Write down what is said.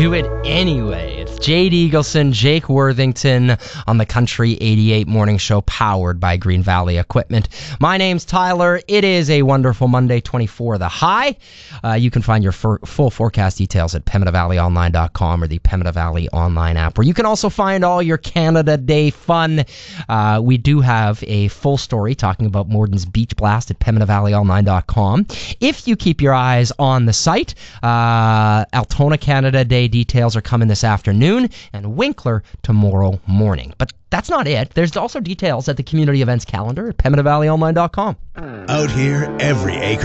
do it anyway. It's Jade Eagleson, Jake Worthington on the Country 88 Morning Show, powered by Green Valley Equipment. My name's Tyler. It is a wonderful Monday, 24 the high. You can find your full forecast details at PemmineValleyOnline.com or the Pembina Valley Online app, where you can also find all your Canada Day fun. We do have a full story talking about Morden's Beach Blast at PembinaValleyOnline.com. If you keep your eyes on the site, Altona Canada Day details are coming this afternoon, and Winkler tomorrow morning. But that's not it. There's also details at the community events calendar at PembinaValleyOnline.com. Out here, every acre